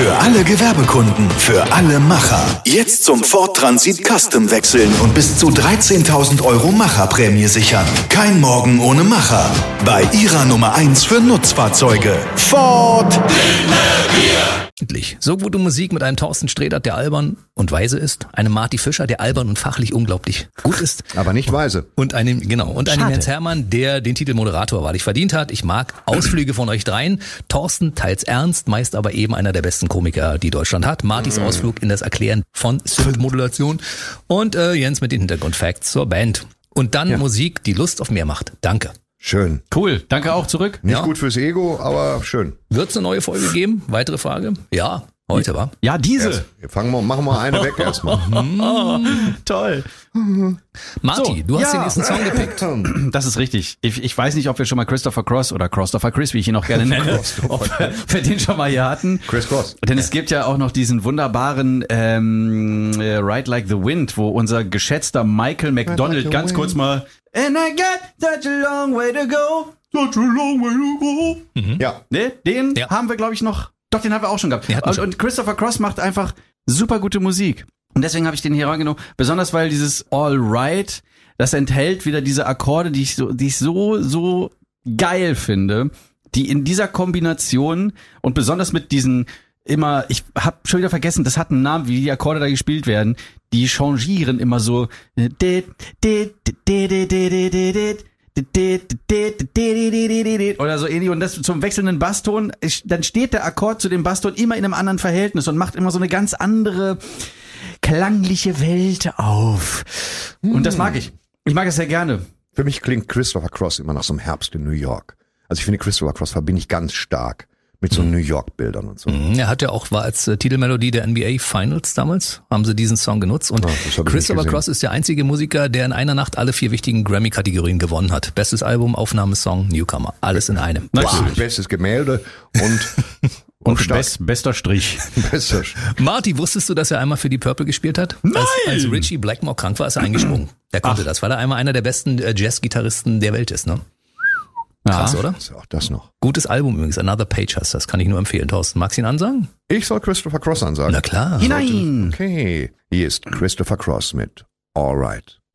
Für alle Gewerbekunden, für alle Macher. Jetzt zum Ford Transit Custom wechseln und bis zu 13.000 € Macherprämie sichern. Kein Morgen ohne Macher. Bei Ihrer Nummer 1 für Nutzfahrzeuge. Ford. So gute Musik mit einem Thorsten Sträter, der albern und weise ist, einem Marty Fischer, der albern und fachlich unglaublich gut ist. Aber nicht weise. Und einem Jens Hermann, der den Titel Moderator wahrlich verdient hat. Ich mag Ausflüge von euch dreien. Thorsten teils ernst, meist aber eben einer der besten Komiker, die Deutschland hat. Martys Ausflug in das Erklären von Synth-Modulation und Jens mit den Hintergrundfacts zur Band. Und dann Musik, die Lust auf mehr macht. Danke. Schön. Cool, danke auch zurück. Nicht gut fürs Ego, aber schön. Wird es eine neue Folge geben? Weitere Frage? Ja, heute war. Ja, diese. Machen wir eine weg erstmal. Toll. Marty, du hast den nächsten Song gepickt. Das ist richtig. Ich weiß nicht, ob wir schon mal Christopher Cross oder Christopher Chris, wie ich ihn auch gerne nenne, ob wir den schon mal hier hatten. Chris Cross. Denn es gibt ja auch noch diesen wunderbaren Ride Like the Wind, wo unser geschätzter Michael McDonald like ganz kurz mal And I got such a long way to go, such a long way to go. Ja. Ne? Den haben wir, glaube ich, noch. Doch, den haben wir auch schon gehabt. Und Christopher Cross macht einfach super gute Musik. Und deswegen habe ich den hier reingenommen. Besonders weil dieses All Right, das enthält wieder diese Akkorde, die ich so geil finde, die in dieser Kombination und besonders mit diesen ich habe schon wieder vergessen, das hat einen Namen, wie die Akkorde da gespielt werden. Die changieren immer so. Oder so ähnlich. Und das zum wechselnden Basston, dann steht der Akkord zu dem Basston immer in einem anderen Verhältnis und macht immer so eine ganz andere klangliche Welt auf. Und das mag ich. Ich mag es sehr gerne. Für mich klingt Christopher Cross immer nach so einem Herbst in New York. Also ich finde, Christopher Cross verbinde ich ganz stark mit so New York-Bildern und so. Er hat ja auch, war als Titelmelodie der NBA Finals damals, haben sie diesen Song genutzt. Und Christopher Cross ist der einzige Musiker, der in einer Nacht alle 4 wichtigen Grammy-Kategorien gewonnen hat. Bestes Album, Aufnahmesong, Newcomer. Alles in einem. Bestes Gemälde und bester Strich. Marty, wusstest du, dass er einmal für die Purple gespielt hat? Nein! Als Richie Blackmore krank war, ist er eingesprungen. Er konnte das, weil er einmal einer der besten Jazz-Gitarristen der Welt ist, ne? Krass, oder? Auch das noch. Gutes Album übrigens, Another Page heißt das, kann ich nur empfehlen. Thorsten, magst du ihn ansagen? Ich soll Christopher Cross ansagen. Na klar. Hinein! Okay, hier ist Christopher Cross mit All Right.